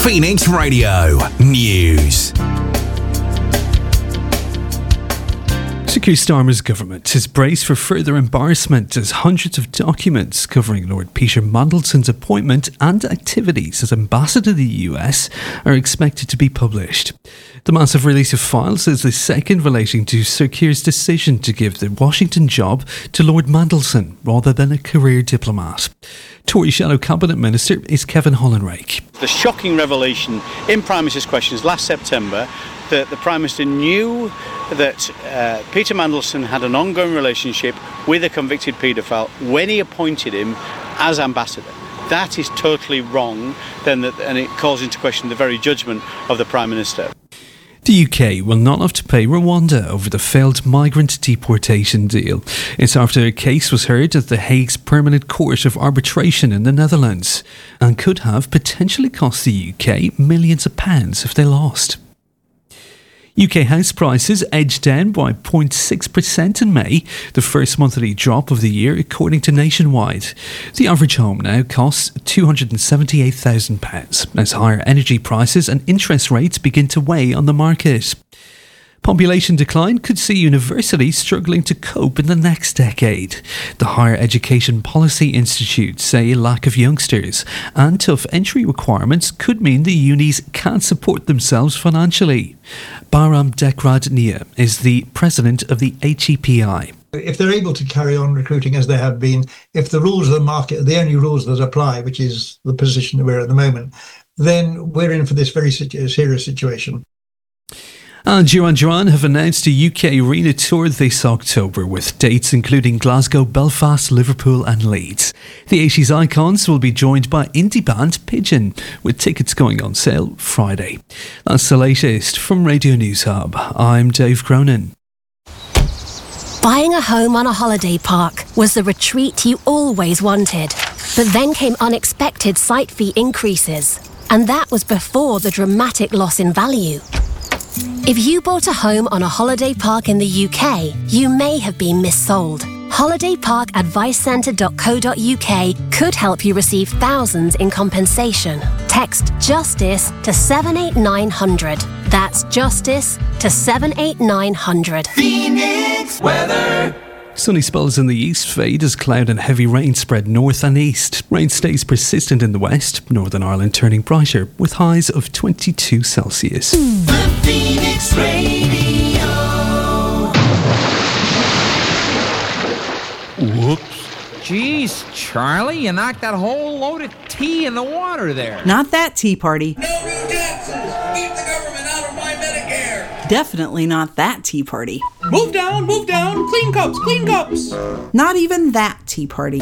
Phoenix Radio News. Sir Keir Starmer's government is braced for further embarrassment as hundreds of documents covering Lord Peter Mandelson's appointment and activities as ambassador to the US are expected to be published. The massive release of files is the second relating to Sir Keir's decision to give the Washington job to Lord Mandelson rather than a career diplomat. Tory Shadow Cabinet Minister is Kevin Hollinrake. The shocking revelation in Prime Minister's questions last September that the Prime Minister knew that Peter Mandelson had an ongoing relationship with a convicted paedophile when he appointed him as ambassador. That is totally wrong, and it calls into question the very judgment of the Prime Minister. The UK will not have to pay Rwanda over the failed migrant deportation deal. It's after a case was heard at The Hague's Permanent Court of Arbitration in the Netherlands and could have potentially cost the UK millions of pounds if they lost. UK house prices edged down by 0.6% in May, the first monthly drop of the year according to Nationwide. The average home now costs £278,000 as higher energy prices and interest rates begin to weigh on the market. Population decline could see universities struggling to cope in the next decade. The Higher Education Policy Institute say a lack of youngsters and tough entry requirements could mean the unis can't support themselves financially. Bahram Dekradnia is the president of the HEPI. If they're able to carry on recruiting as they have been, if the rules of the market are the only rules that apply, which is the position that we're at the moment, then we're in for this very serious situation. And Duran Duran have announced a UK arena tour this October with dates including Glasgow, Belfast, Liverpool and Leeds. The 80s icons will be joined by indie band Pigeon, with tickets going on sale Friday. That's the latest from Radio News Hub. I'm Dave Cronin. Buying a home on a holiday park was the retreat you always wanted. But then came unexpected site fee increases. And that was before the dramatic loss in value. If you bought a home on a holiday park in the UK, you may have been missold. holidayparkadvicecentre.co.uk could help you receive thousands in compensation. Text JUSTICE to 78900. That's JUSTICE to 78900. Phoenix weather. Sunny spells in the east fade as cloud and heavy rain spread north and east. Rain stays persistent in the west, Northern Ireland turning brighter with highs of 22 Celsius. The Phoenix Radio. Whoops. Jeez, Charlie, you knocked that whole load of tea in the water there. Not that tea party. No real taxes. Keep the government out of my Medicare. Definitely not that tea party. Move down, clean cups, clean cups. Not even that tea party.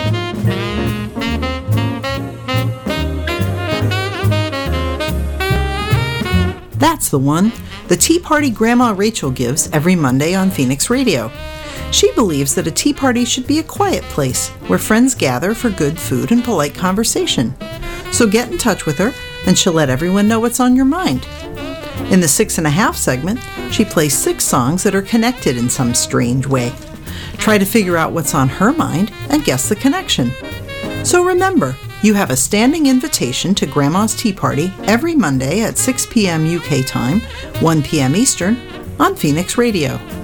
That's the one. The tea party Grandma Rachel gives every Monday on Phoenix Radio. She believes that a tea party should be a quiet place where friends gather for good food and polite conversation. So get in touch with her and she'll let everyone know what's on your mind. In the 6.5 segment, she plays 6 songs that are connected in some strange way. Try to figure out what's on her mind and guess the connection. So remember, you have a standing invitation to Grandma's Tea Party every Monday at 6 p.m. UK time, 1 p.m. Eastern on Phoenix Radio.